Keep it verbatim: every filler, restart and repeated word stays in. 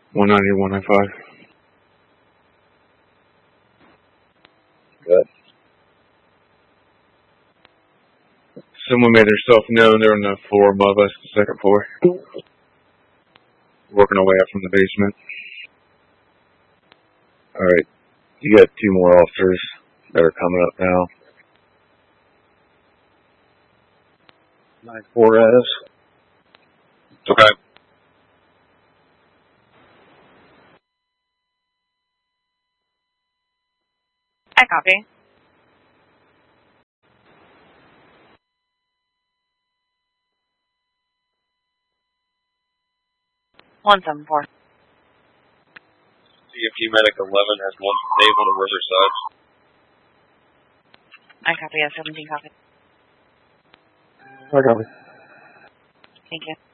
one ninety, one ninety-five. Good. Someone made themselves known. They're on the floor above us, the second floor. Working our way up from the basement. Alright. You got two more officers that are coming up now. nine four as. Okay. I copy. one seven four. C F G Medic eleven has one stable to Riverside. I copy. I seventeen copy. I got it. Thank you.